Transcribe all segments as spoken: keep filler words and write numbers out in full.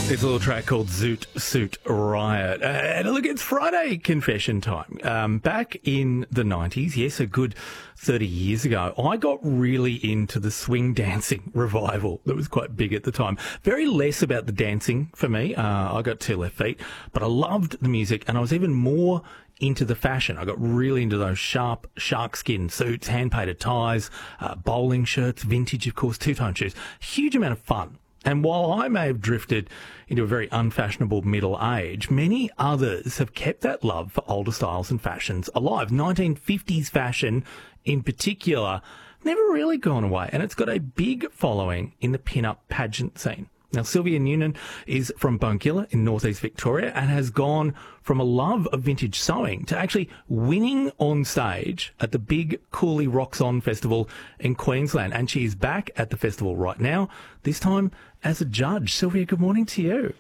It's a little track called Zoot Suit Riot. Uh, and look, it's Friday confession time. Um, back in the nineties, yes, a good thirty years ago, I got really into the swing dancing revival that was quite big at the time. Very less about the dancing for me. Uh, I got two left feet, but I loved the music, and I was even more into the fashion. I got really into those sharp sharkskin suits, hand-painted ties, uh, bowling shirts, vintage, of course, two-tone shoes. Huge amount of fun. And while I may have drifted into a very unfashionable middle age, many others have kept that love for older styles and fashions alive. nineteen fifties fashion, in particular, never really gone away, and it's got a big following in the pin-up pageant scene. Now, Sylvia Noonan is from Bongilla in northeast Victoria and has gone from a love of vintage sewing to actually winning on stage at the big Cooley Rocks On Festival in Queensland. And she is back at the festival right now, this time as a judge. Sylvia, good morning to you.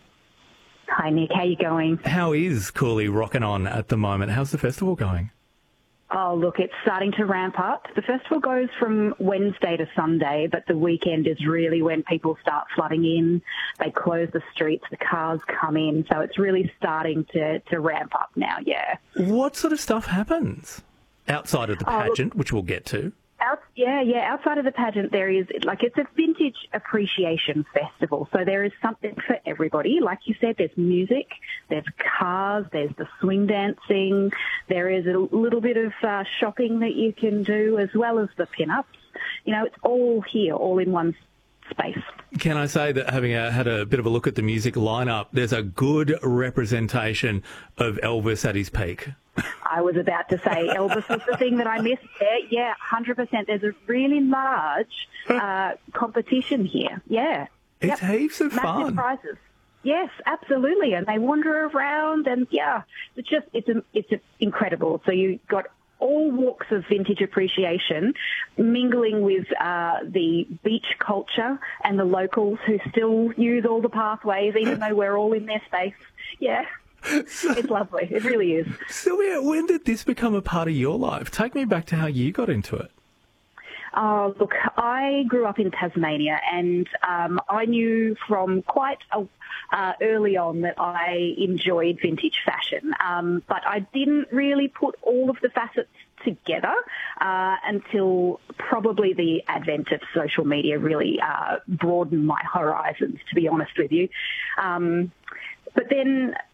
Hi, Nick. How you going? How is Cooley Rockin' On at the moment? How's the festival going? Oh, look, it's starting to ramp up. The festival goes from Wednesday to Sunday, but the weekend is really when people start flooding in. They close the streets, the cars come in, so it's really starting to, to ramp up now, yeah. What sort of stuff happens outside of the pageant, oh, which we'll get to? Out, yeah, yeah. Outside of the pageant, there is, like, it's a vintage appreciation festival. So there is something for everybody. Like you said, there's music, there's cars, there's the swing dancing, there is a little bit of uh, shopping that you can do, as well as the pin-ups. You know, it's all here, all in one space. Can I say that having a, had a bit of a look at the music lineup, there's a good representation of Elvis at his peak? I was about to say Elvis was the thing that I missed there. Yeah, one hundred percent. There's a really large uh, competition here. Yeah. It's yep. heaps of Massive fun. Prizes. Yes, absolutely. And they wander around and, yeah, it's just, it's a, it's a, incredible. So you've got all walks of vintage appreciation mingling with uh, the beach culture and the locals who still use all the pathways, even though we're all in their space. Yeah. So, it's lovely. It really is. Sylvia, when did this become a part of your life? Take me back to how you got into it. Oh, look, I grew up in Tasmania, and um, I knew from quite a, uh, early on that I enjoyed vintage fashion, um, but I didn't really put all of the facets together uh, until probably the advent of social media really uh, broadened my horizons, to be honest with you. Um, But then